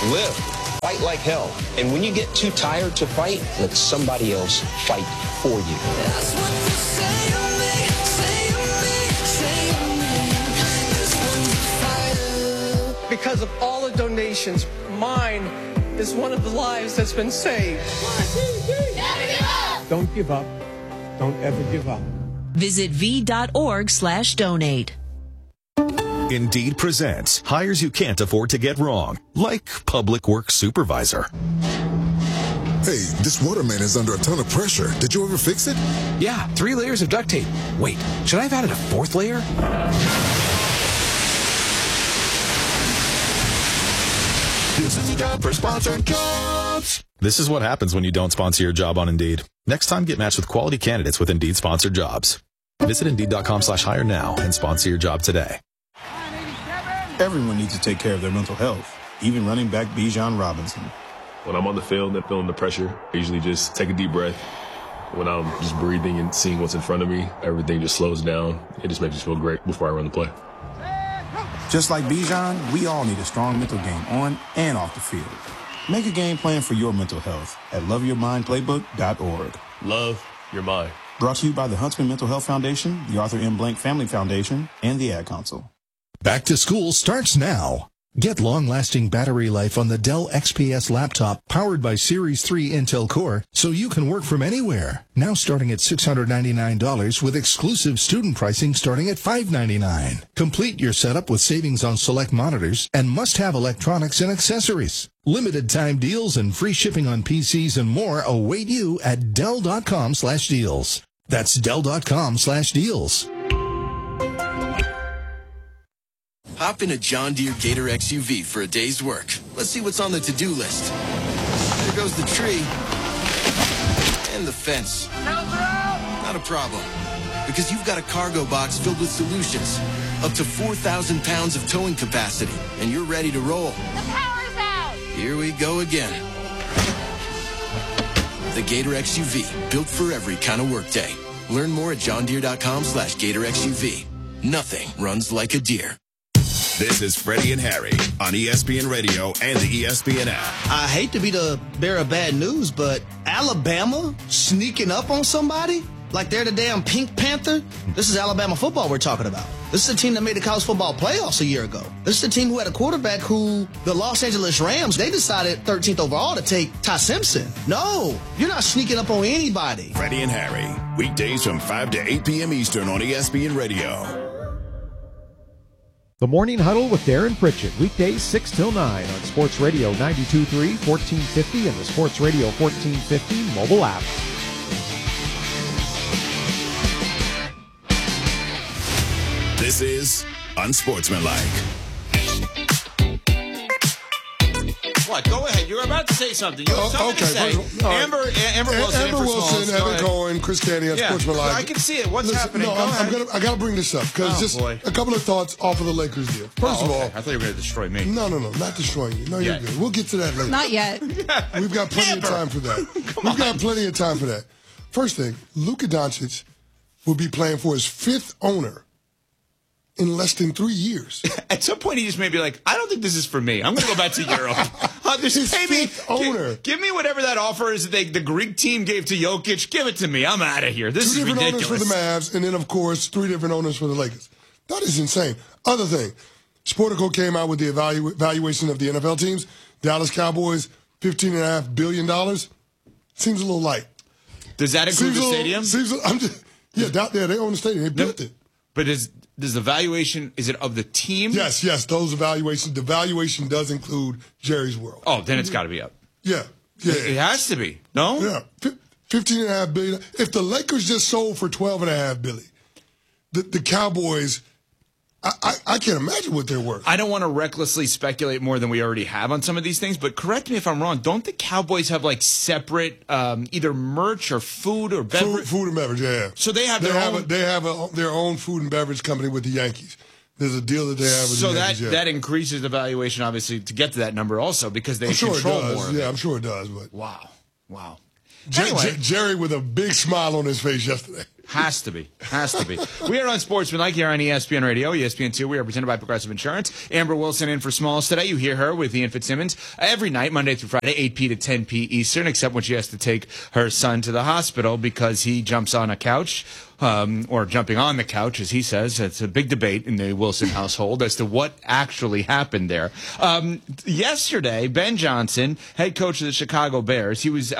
Live. Fight like hell. And when you get too tired to fight, let somebody else fight for you. That's what they say to me, say to me, say to me. This one's a fighter. Because of all the donations, mine is one of the lives that's been saved. Never give up. Don't give up. Don't ever give up. Visit v.org/donate. Indeed presents hires you can't afford to get wrong, like public works supervisor. Hey, this waterman is under a ton of pressure. Did you ever fix it? Yeah, 3 layers of duct tape. Wait, should I have added a 4th layer? This is a job for sponsored jobs. This is what happens when you don't sponsor your job on Indeed. Next time, get matched with quality candidates with Indeed sponsored jobs. Visit Indeed.com/hire now and sponsor your job today. Everyone needs to take care of their mental health, even running back Bijan Robinson. When I'm on the field and feeling the pressure, I usually just take a deep breath. When I'm just breathing and seeing what's in front of me, everything just slows down. It just makes me feel great before I run the play. Just like Bijan, we all need a strong mental game on and off the field. Make a game plan for your mental health at loveyourmindplaybook.org. Love your mind. Brought to you by the Huntsman Mental Health Foundation, the Arthur M. Blank Family Foundation, and the Ad Council. Back to school starts now. Get long-lasting battery life on the Dell XPS laptop powered by Series 3 Intel Core so you can work from anywhere. Now starting at $699 with exclusive student pricing starting at $599. Complete your setup with savings on select monitors and must-have electronics and accessories. Limited time deals and free shipping on PCs and more await you at Dell.com/deals. That's Dell.com/deals. Hop in a John Deere Gator XUV for a day's work. Let's see what's on the to-do list. There goes the tree. And the fence. Not a problem. Because you've got a cargo box filled with solutions. Up to 4,000 pounds of towing capacity. And you're ready to roll. The power's out! Here we go again. The Gator XUV. Built for every kind of workday. Learn more at johndeere.com/Gator XUV. Nothing runs like a deer. This is Freddie and Harry on ESPN Radio and the ESPN app. I hate to be the bearer of bad news, but Alabama sneaking up on somebody like they're the damn Pink Panther? This is Alabama football we're talking about. This is a team that made the college football playoffs a year ago. This is a team who had a quarterback who, the Los Angeles Rams, they decided 13th overall to take Ty Simpson. No, you're not sneaking up on anybody. Freddie and Harry, weekdays from 5 to 8 p.m. Eastern on ESPN Radio. The Morning Huddle with Darren Pritchett, weekdays 6 till 9 on Sports Radio 92.3, 1450, and the Sports Radio 1450 mobile app. This is Unsportsmanlike. What? Go ahead. You were about to say something. You have something to say. Amber Wilson, Evan Cohen, Chris Candy on Sportsmanlike. I can see it. What's happening? I got to bring this up because just a couple of thoughts off of the Lakers deal. First of all, I thought you were going to destroy me. No, not destroying you. No, you're good. We'll get to that later. Not yet. We've got plenty of time for that. We've got plenty of time for that. First thing, Luka Doncic will be playing for his 5th owner in less than 3 years. At some point, he just may be like, I don't think this is for me. I'm going to go back to Europe. His 5th owner. Give me whatever that offer is that the Greek team gave to Jokic. Give it to me. I'm out of here. This is ridiculous. 2 different owners for the Mavs, and then, of course, 3 different owners for the Lakers. That is insane. Other thing, Sportico came out with the evaluation of the NFL teams. Dallas Cowboys, $15.5 billion. Seems a little light. Does that include the stadium? They own the stadium. They built it. But does the valuation, is it of the team? Yes, those evaluations. The valuation does include Jerry's World. Oh, then it's got to be up. Yeah. It has to be. No? Yeah. $15.5 billion. If the Lakers just sold for $12.5 billion, the Cowboys, I can't imagine what they're worth. I don't want to recklessly speculate more than we already have on some of these things, but correct me if I'm wrong. Don't the Cowboys have like separate either merch or food or beverage? Food and beverage, yeah. So they have their own food and beverage company with the Yankees. There's a deal that they have with the Yankees. So that increases the valuation, obviously, to get to that number also because they control more. Yeah, I'm sure it does. But wow. Jerry with a big smile on his face yesterday. Has to be. We are on Sportsmanlike here on ESPN Radio, ESPN2. We are presented by Progressive Insurance. Amber Wilson in for Smalls today. You hear her with Ian Fitzsimmons every night, Monday through Friday, 8p to 10p Eastern, except when she has to take her son to the hospital because he jumps on a couch. Or jumping on the couch, as he says. It's a big debate in the Wilson household as to what actually happened there. Yesterday, Ben Johnson, head coach of the Chicago Bears, he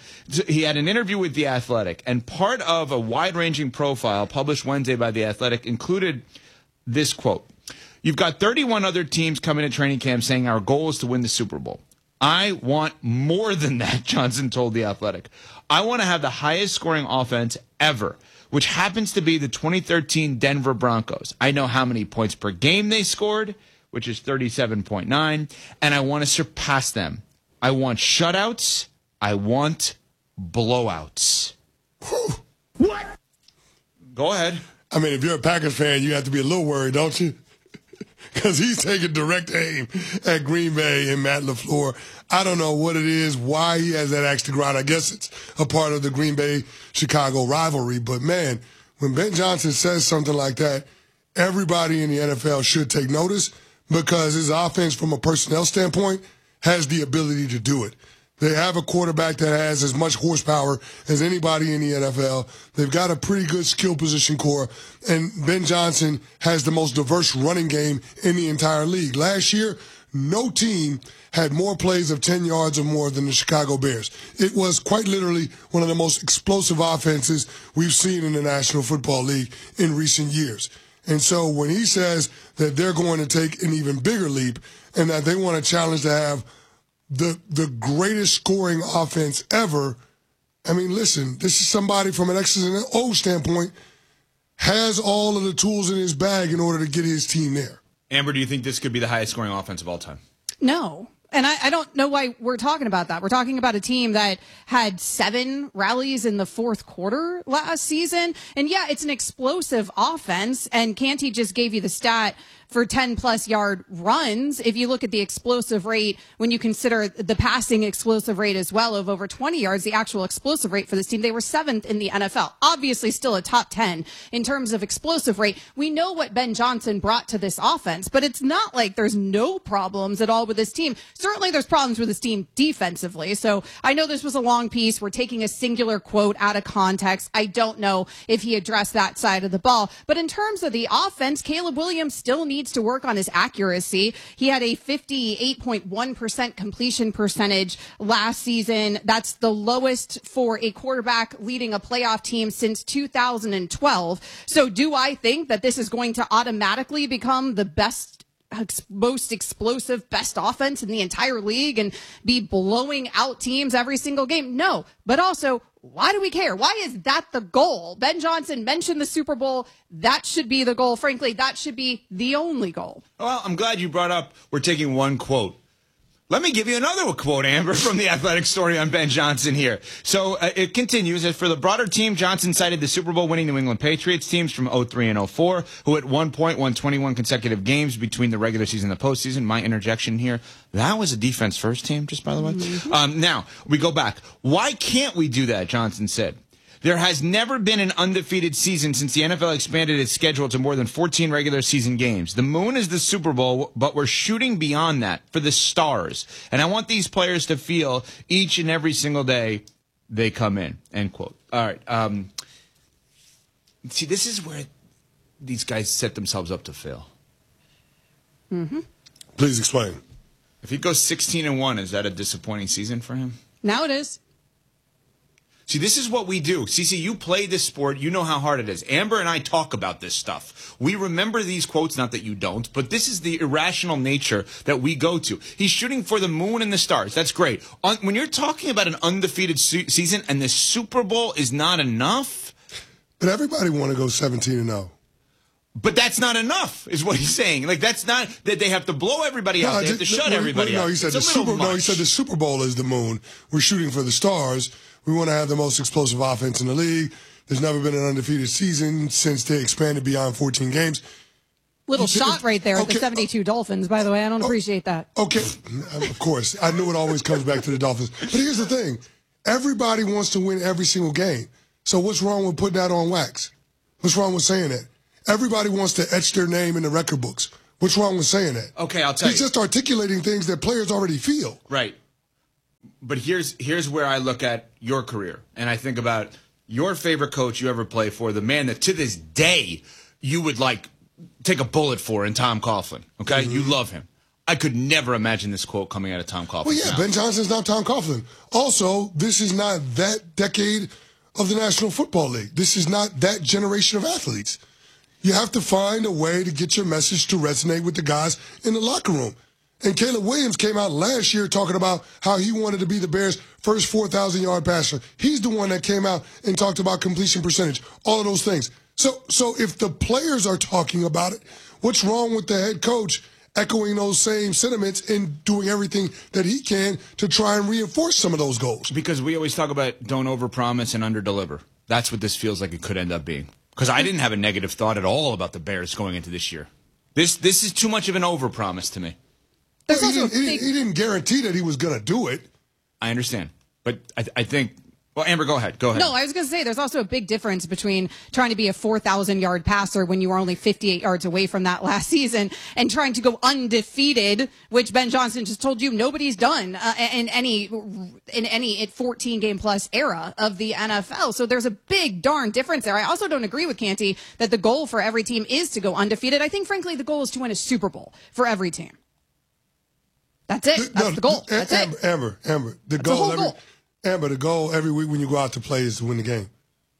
had an interview with The Athletic, and part of a wide-ranging profile published Wednesday by The Athletic included this quote. You've got 31 other teams coming to training camp saying our goal is to win the Super Bowl. I want more than that, Johnson told The Athletic. I want to have the highest scoring offense ever, which happens to be the 2013 Denver Broncos. I know how many points per game they scored, which is 37.9, and I want to surpass them. I want shutouts. I want blowouts. What? Go ahead. I mean, if you're a Packers fan, you have to be a little worried, don't you? Because he's taking direct aim at Green Bay and Matt LaFleur. I don't know what it is, why he has that axe to grind. I guess it's a part of the Green Bay-Chicago rivalry. But, man, when Ben Johnson says something like that, everybody in the NFL should take notice because his offense, from a personnel standpoint, has the ability to do it. They have a quarterback that has as much horsepower as anybody in the NFL. They've got a pretty good skill position core. And Ben Johnson has the most diverse running game in the entire league. Last year, no team had more plays of 10 yards or more than the Chicago Bears. It was quite literally one of the most explosive offenses we've seen in the National Football League in recent years. And so when he says that they're going to take an even bigger leap and that they want to challenge to have the greatest scoring offense ever, I mean, listen, this is somebody from an X's and O's standpoint has all of the tools in his bag in order to get his team there. Amber, do you think this could be the highest scoring offense of all time? No. And I don't know why we're talking about that. We're talking about a team that had 7 rallies in the fourth quarter last season. And yeah, it's an explosive offense. And Canty just gave you the stat for 10-plus yard runs. If you look at the explosive rate, when you consider the passing explosive rate as well of over 20 yards, the actual explosive rate for this team, they were 7th in the NFL. Obviously still a top 10 in terms of explosive rate. We know what Ben Johnson brought to this offense, but it's not like there's no problems at all with this team. Certainly there's problems with this team defensively. So I know this was a long piece. We're taking a singular quote out of context. I don't know if he addressed that side of the ball. But in terms of the offense, Caleb Williams still needs to work on his accuracy. He had a 58.1% completion percentage last season. That's the lowest for a quarterback leading a playoff team since 2012. So do I think that this is going to automatically become the best, most explosive, best offense in the entire league and be blowing out teams every single game? No. But also, why do we care? Why is that the goal? Ben Johnson mentioned the Super Bowl. That should be the goal. Frankly, that should be the only goal. Well, I'm glad you brought up we're taking one quote. Let me give you another quote, Amber, from the Athletic story on Ben Johnson here. So it continues. As for the broader team, Johnson cited the Super Bowl winning New England Patriots teams from 03 and 04, who at one point won 21 consecutive games between the regular season and the postseason. My interjection here, that was a defense-first team, just by the way. Mm-hmm. Now, we go back. Why can't we do that, Johnson said. There has never been an undefeated season since the NFL expanded its schedule to more than 14 regular season games. The moon is the Super Bowl, but we're shooting beyond that for the stars. And I want these players to feel each and every single day they come in, end quote. All right. See, this is where these guys set themselves up to fail. Mm-hmm. Please explain. If he goes 16-1, is that a disappointing season for him? Now it is. See, this is what we do. CeCe, you play this sport. You know how hard it is. Amber and I talk about this stuff. We remember these quotes, not that you don't, but this is the irrational nature that we go to. He's shooting for the moon and the stars. That's great. When you're talking about an undefeated season and the Super Bowl is not enough. But everybody want to go 17-0. But that's not enough, is what he's saying. Like, that's not that they have to blow everybody out. They have to shut everybody out. No, he said the Super Bowl is the moon. We're shooting for the stars. We want to have the most explosive offense in the league. There's never been an undefeated season since they expanded beyond 14 games. Little shot right there at the 72 Dolphins, by the way. I don't appreciate that. Okay, of course. I knew it always comes back to the Dolphins. But here's the thing. Everybody wants to win every single game. So what's wrong with putting that on wax? What's wrong with saying that? Everybody wants to etch their name in the record books. What's wrong with saying that? Okay, I'll tell you. He's just articulating things that players already feel. Right. But here's where I look at your career, and I think about your favorite coach you ever played for, the man that to this day you would like take a bullet for in Tom Coughlin. Okay? Mm-hmm. You love him. I could never imagine this quote coming out of Tom Coughlin. Well, yeah, Ben Johnson's not Tom Coughlin. Also, this is not that decade of the National Football League. This is not that generation of athletes. You have to find a way to get your message to resonate with the guys in the locker room. And Caleb Williams came out last year talking about how he wanted to be the Bears' first 4,000-yard passer. He's the one that came out and talked about completion percentage, all of those things. So if the players are talking about it, what's wrong with the head coach echoing those same sentiments and doing everything that he can to try and reinforce some of those goals? Because we always talk about don't overpromise and underdeliver. That's what this feels like it could end up being. Because I didn't have a negative thought at all about the Bears going into this year. This is too much of an overpromise to me. He didn't guarantee that he was going to do it. I understand. But I think... Well, Amber, go ahead. No, I was going to say there's also a big difference between trying to be a 4,000-yard passer when you were only 58 yards away from that last season and trying to go undefeated, which Ben Johnson just told you nobody's done in any 14-game-plus era of the NFL. So there's a big darn difference there. I also don't agree with Canty that the goal for every team is to go undefeated. I think, frankly, the goal is to win a Super Bowl for every team. That's it. That's the goal. That's it. Amber, the goal every week when you go out to play is to win the game.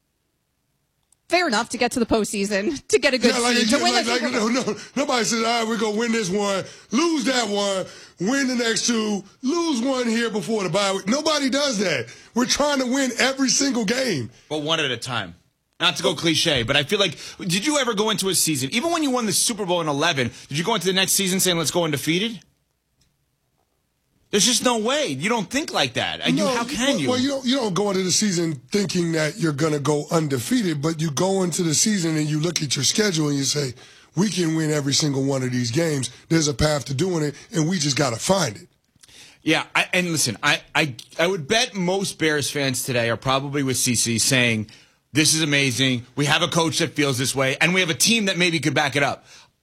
Fair enough, to get to the postseason, to get a good seed, to win the Super Bowl. No, nobody says, all right, we're going to win this one, lose that one, win the next two, lose one here before the bye week. Nobody does that. We're trying to win every single game. But one at a time. Not to go cliche, but I feel like, did you ever go into a season, even when you won the Super Bowl in 11, did you go into the next season saying, let's go undefeated? There's just no way. You don't think like that. How can you? Well, you don't go into the season thinking that you're going to go undefeated, but you go into the season and you look at your schedule and you say, we can win every single one of these games. There's a path to doing it, and we just got to find it. Yeah, and listen, I would bet most Bears fans today are probably with CC saying, this is amazing. We have a coach that feels this way, and we have a team that maybe could back it up.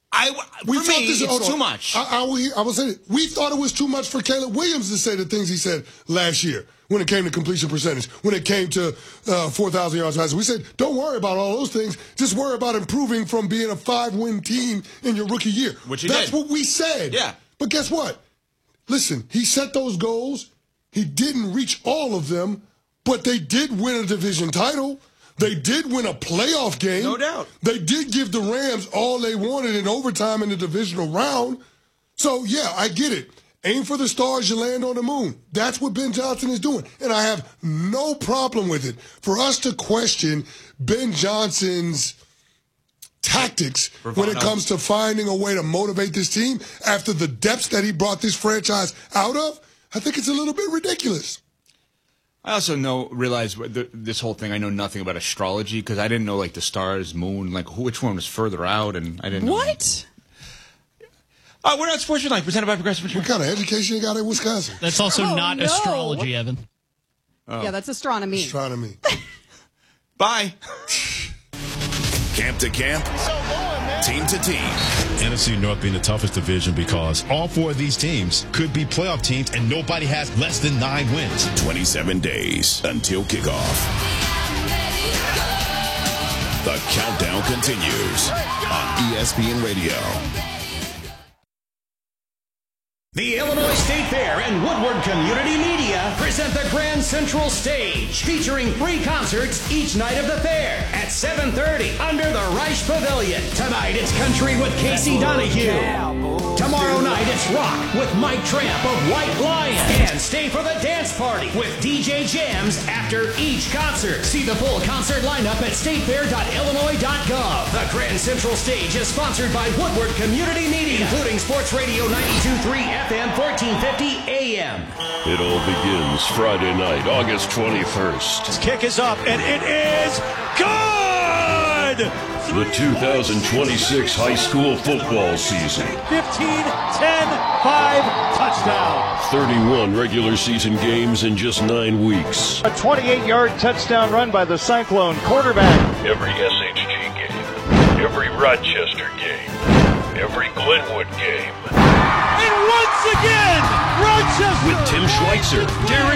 It's too much. I will say it. We thought it was too much for Caleb Williams to say the things he said last year when it came to completion percentage, when it came to 4,000 yards passing. We said, don't worry about all those things. Just worry about improving from being a 5-win team in your rookie year. That's what we said. Yeah. But guess what? Listen, he set those goals. He didn't reach all of them, but they did win a division title. They did win a playoff game. No doubt. They did give the Rams all they wanted in overtime in the divisional round. So, yeah, I get it. Aim for the stars, you land on the moon. That's what Ben Johnson is doing. And I have no problem with it. For us to question Ben Johnson's tactics when it comes to finding a way to motivate this team after the depths that he brought this franchise out of, I think it's a little bit ridiculous. I also realize this whole thing. I know nothing about astrology because I didn't know like the stars, moon, like which one was further out, and I didn't know. What? We're not Sports Tonight, presented by Progressive Insurance. What kind of education you got in Wisconsin? That's also not astrology, Evan. Oh. Yeah, that's astronomy. Astronomy. Bye. Camp to camp, team to team. NFC North being the toughest division because all four of these teams could be playoff teams and nobody has less than 9 wins. 27 days until kickoff. The countdown continues on ESPN Radio. The Illinois State Fair and Woodward Community Media present the Grand Central Stage, featuring free concerts each night of the fair at 7:30 under the Reich Pavilion. Tonight it's country with Casey Donahue. Tomorrow night it's rock with Mike Tramp of White Lion. And stay for the dance party with DJ Jams after each concert. See the full concert lineup at statefair.illinois.gov. The Grand Central Stage is sponsored by Woodward Community Media, including Sports Radio 92.3 FM 1450 AM. It all begins Friday night, August 21st. This kick is up, and it is good! The 2026 high school football season. 15, 10, 5, touchdown. touchdown. 31 regular season games in just 9 weeks. A 28-yard touchdown run by the Cyclone quarterback. Every SHG game, every Rochester game, every Glenwood game. And once again, Rochester With Tim Schweitzer, Darren